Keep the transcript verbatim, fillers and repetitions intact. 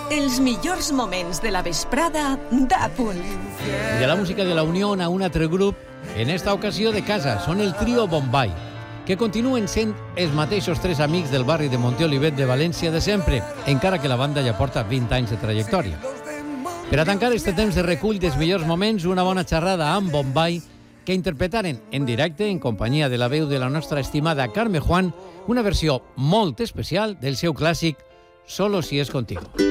Els millors moments de la vesprada d'A Punt. De la música de la Unión a un altre grup, en esta ocasió de casa, són el trio Bombay, que continuen sent els mateixos tres amics del barri de Monteolivet de València de sempre, encara que la banda ja porta vint anys de trajectòria. Per a tancar este temps de recull dels millors moments, una bona xerrada amb Bombay, que interpretaren en directe, en companyia de la veu de la nostra estimada Carme Juan, una versió molt especial del seu clàssic Solo si es contigo.